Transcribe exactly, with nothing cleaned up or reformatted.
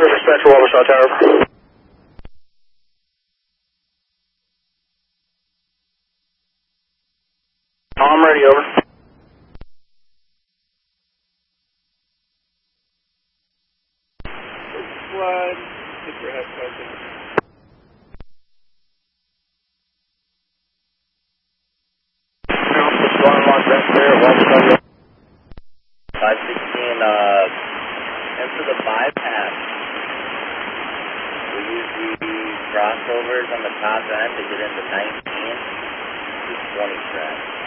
Dispatcher, Waterside Tower. I'm ready, over. Slide, get your head spoken. five sixteen, uh, enter the bypass. We use the crossovers on the top end to get into nineteen. twenty track.